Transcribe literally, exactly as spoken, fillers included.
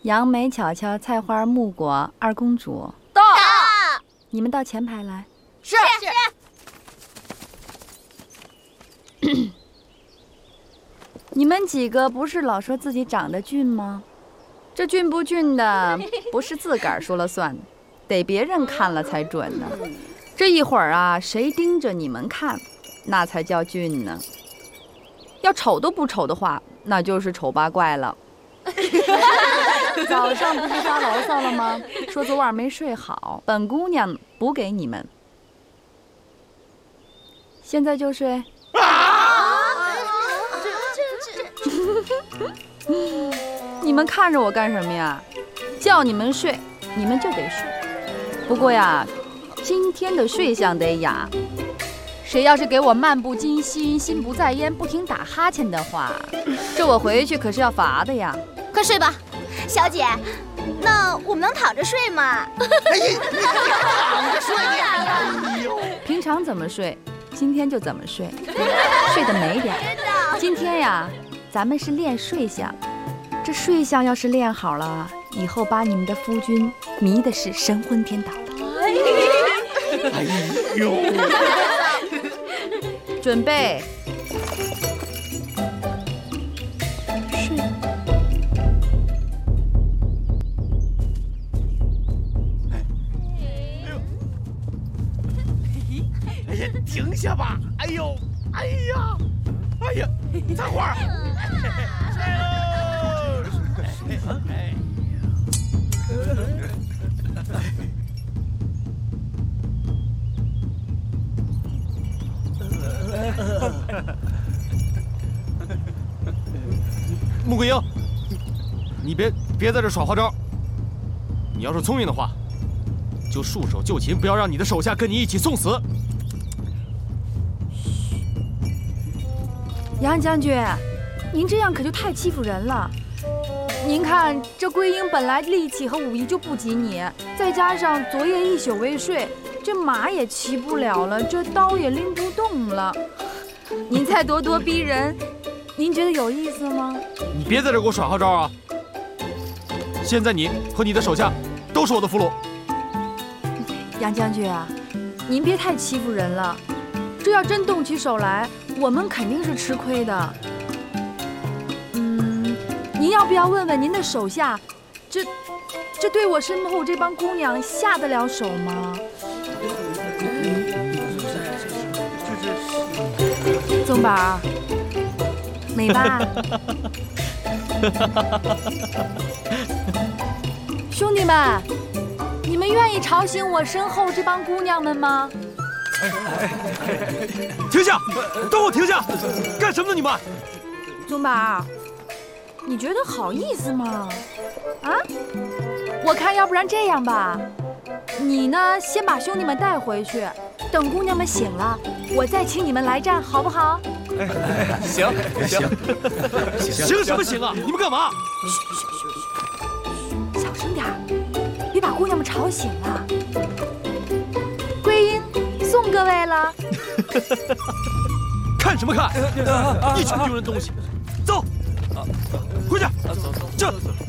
杨梅、巧巧、菜花、木果、二公主。 到。 你们到前排来。 是。 是。你们几个不是老说自己长得俊吗？这俊不俊的，不是自个儿说了算，得别人看了才准呢。这一会儿啊，谁盯着你们看，那才叫俊呢。要丑都不丑的话，那就是丑八怪了。早上不是发牢骚了吗？说昨晚没睡好，本姑娘补给你们。现在就睡。你们看着我干什么呀？叫你们睡，你们就得睡。不过呀，今天的睡相得雅。谁要是给我漫不经心、心不在焉、不停打哈欠的话，这我回去可是要罚的呀。 快睡吧，小姐。那我们能躺着睡吗？ 哎呀，躺着睡呀！哎呦， 平常怎么睡，今天就怎么睡，睡得美点。今天呀，咱们是练睡相。这睡相要是练好了，以后把你们的夫君迷的是神魂颠倒的。 哎呦， 准备睡。 哎呀，停下吧！哎呦，哎呀，哎呀，菜花。 穆桂英，你别别在这耍花招。你要是聪明的话，就束手就擒，不要让你的手下跟你一起送死。 杨将军，您这样可就太欺负人了。您看，这桂英本来力气和武艺就不及你，再加上昨夜一宿未睡，这马也骑不了了，这刀也拎不动了。您再咄咄逼人，您觉得有意思吗？ 你别在这给我耍花招啊！现在你和你的手下都是我的俘虏。 杨将军啊，您别太欺负人了，这要真动起手来，我们肯定是吃亏的。嗯，您要不要问问您的手下，这这对我身后这帮姑娘下得了手吗？宗宝儿，美吧？兄弟们，你们愿意吵醒我身后这帮姑娘们吗？ 停下！都给我停下！干什么呢你们？ 宗宝儿，你觉得好意思吗？啊？我看要不然这样吧，你呢先把兄弟们带回去，等姑娘们醒了，我再请你们来战，好不好？ 哎，行行行什么行啊？你们干嘛？ 嘘嘘嘘，小声点儿，别把姑娘们吵醒了。桂英送各位了。 看什么看？一群丢人东西！走，回去。这。